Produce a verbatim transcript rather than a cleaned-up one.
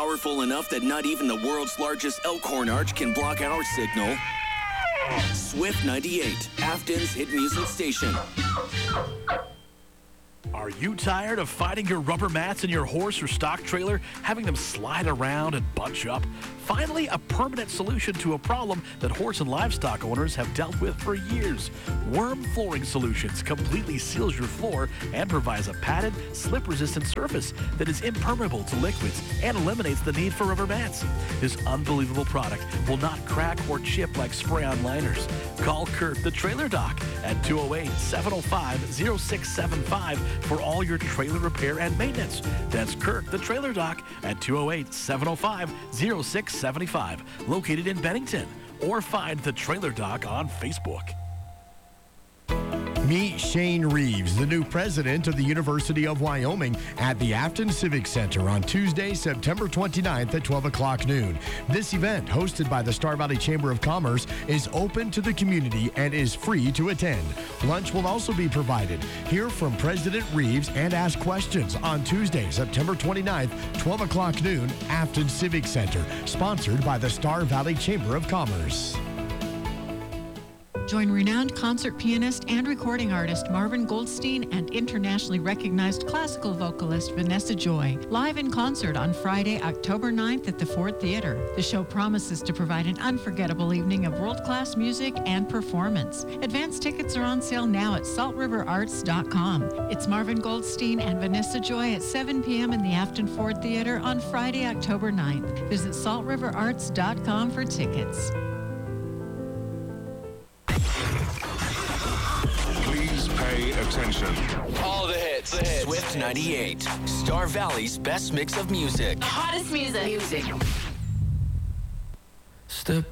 Powerful enough that not even the world's largest Elkhorn arch can block our signal. Swift ninety-eight, Afton's hit music station. Are you tired of finding your rubber mats in your horse or stock trailer, having them slide around and bunch up? Finally, a permanent solution to a problem that horse and livestock owners have dealt with for years. Worm Flooring Solutions completely seals your floor and provides a padded, slip-resistant surface that is impermeable to liquids and eliminates the need for rubber mats. This unbelievable product will not crack or chip like spray-on liners. Call Kurt the Trailer Doc at two oh eight, seven oh five, oh six seven five for all your trailer repair and maintenance. That's Kurt the Trailer Doc at two oh eight, seven oh five, oh six seven five, located in Bennington, or find the Trailer Doc on Facebook. Meet Shane Reeves, the new president of the University of Wyoming, at the Afton Civic Center on Tuesday, September twenty-ninth at twelve o'clock noon. This event, hosted by the Star Valley Chamber of Commerce, is open to the community and is free to attend. Lunch will also be provided. Hear from President Reeves and ask questions on Tuesday, September twenty-ninth, twelve o'clock noon, Afton Civic Center, sponsored by the Star Valley Chamber of Commerce. Join renowned concert pianist and recording artist Marvin Goldstein and internationally recognized classical vocalist Vanessa Joy live in concert on Friday, October ninth at the Ford Theater. The show promises to provide an unforgettable evening of world-class music and performance. Advance tickets are on sale now at salt river arts dot com. It's Marvin Goldstein and Vanessa Joy at seven p.m. in the Afton Ford Theater on Friday, October ninth. Visit salt river arts dot com for tickets. Pay attention. All the hits. The hits. Swift ninety-eight, Star Valley's best mix of music. The hottest music. Music. Step